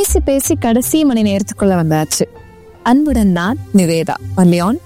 பேசி பேசி கடைசி மணி நேரத்துக்குள்ள வந்தாச்சு. அன்புடன் நான் Nivetha. Only on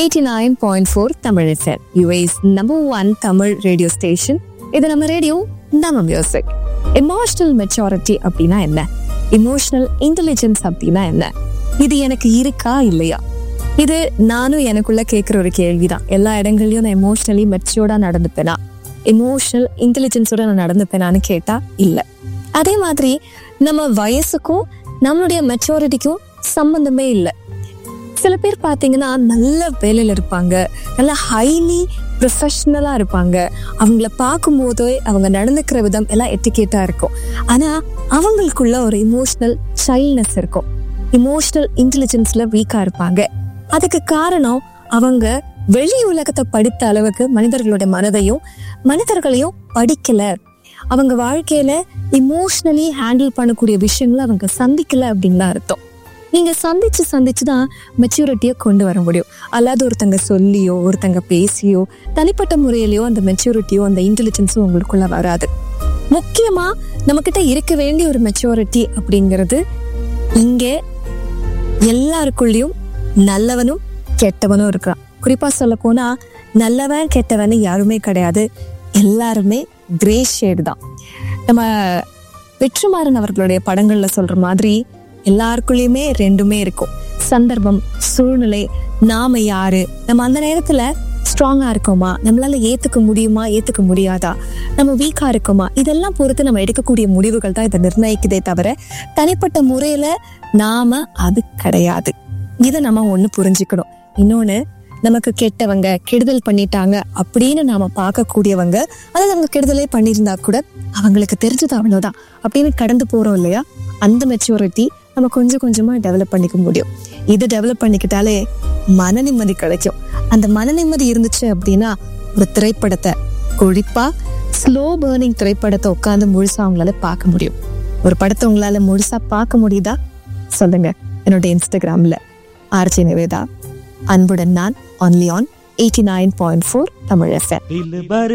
89.4 Tamil FM, UA's number 1 Tamil radio station. இது நம்ம ரேடியோ, நம்ம மியூசிக். எமோஷனல் மெச்சூரிட்டி அப்படின்னா என்ன? எமோஷனல் இன்டெலிஜென்ஸ் அப்படின்னா என்ன? இது எனக்கு இருக்கா இல்லையா? இது நானும் எனக்குள்ள கேட்குற ஒரு கேள்விதான். எல்லா இடங்கள்லயும் நான் எமோஷனலி மெச்சூர்டா நடந்துப்பேனா, எமோஷனல் இன்டெலிஜென்ஸோட நான் நடந்துப்பேனான்னு கேட்டா இல்லை. அதே மாதிரி நம்ம வயசுக்கும் நம்மளுடைய மெச்சூரிட்டிக்கும் சம்பந்தமே இல்லை. சில பேர் பார்த்தீங்கன்னா நல்ல வேலையில் இருப்பாங்க, நல்ல ஹைலி ப்ரொஃபஷ்னலா இருப்பாங்க. அவங்கள பார்க்கும்போதே அவங்க நடந்துக்கிற விதம் எல்லாம் எட்டிகேட்டா இருக்கும். ஆனா அவங்களுக்குள்ள ஒரு இமோஷனல் சைல்ட்னஸ் இருக்கும், இமோஷனல் இன்டெலிஜென்ஸ்ல வீக்கா இருப்பாங்க. அதுக்கு காரணம் அவங்க வெளி உலகத்தை படித்த அளவுக்கு மனிதர்களுடைய மனிதர்களையும் படிக்கல. அவங்க வாழ்க்கையில இமோஷனலி ஹேண்டில் பண்ணக்கூடிய விஷயங்களை அவங்க சந்திக்கல அப்படின்னு தான் அர்த்தம். நீங்க சந்திச்சுதான் மெச்சூரிட்டியை கொண்டு வர முடியும். அல்லாத ஒருத்தங்க சொல்லியோ ஒருத்தங்க பேசியோ தனிப்பட்ட முறையிலையோ அந்த மெச்சூரிட்டியோ அந்த இன்டெலிஜென்ஸும் உங்களுக்குள்ள வராது. முக்கியமா நம்ம கிட்ட இருக்க வேண்டிய ஒரு மெச்சூரிட்டி அப்படிங்கிறது, இங்க எல்லாருக்குள்ளயும் நல்லவனும் கெட்டவனும் இருக்கிறான். குறிப்பா சொல்ல போனா நல்லவன் கெட்டவன் யாருமே கிடையாது, எல்லாருமே கிரே ஷேடு தான். நம்ம வெற்றிமாறன் அவர்களுடைய படங்கள்ல சொல்ற மாதிரி எல்லாருக்குள்ளயுமே ரெண்டுமே இருக்கும். சந்தர்ப்பம், சூழ்நிலை, நாம யாரு, நம்ம அந்த நேரத்துல ஸ்ட்ராங்கா இருக்கோமா, நம்மளால ஏத்துக்க முடியுமா ஏத்துக்க முடியாதா, நம்ம வீக்கா இருக்கோமா, இதெல்லாம் பொறுத்து நம்ம எடுக்கக்கூடிய முடிவுகள் தான் இதை நிர்ணயிக்குதே தவிர தனிப்பட்ட முறையில நாம அது கிடையாது. இதை நம்ம ஒண்ணு புரிஞ்சுக்கணும். இன்னொன்னு, நமக்கு கெட்டவங்க கெடுதல் பண்ணிட்டாங்க அப்படின்னு நாம பார்க்கக்கூடியவங்க, அதாவது அவங்க கெடுதலே பண்ணியிருந்தா கூட அவங்களுக்கு தெரிஞ்சது அவ்வளவுதான் அப்படின்னு கடந்து போறோம் இல்லையா? அந்த மெச்சூரிட்டி நம்ம கொஞ்சம் கொஞ்சமா டெவலப் பண்ணிக்க முடியும். இது டெவலப் பண்ணிக்கிட்டாலே மன நிம்மதி கிடைக்கும். அந்த மன நிம்மதி இருந்துச்சு அப்படின்னா ஒரு திரைப்படத்தை, குறிப்பா ஸ்லோ பர்னிங் திரைப்படத்தை உட்காந்து முழுசா அவங்களால பார்க்க முடியும். ஒரு படத்தை உங்களால முழுசா பார்க்க முடியுதா சொல்லுங்க. என்னோட இன்ஸ்டாகிராம்ல RJ நிவேதா, அன்புடன் நான், ஒன்லி ஆன் 89.4 தமிழ் FM.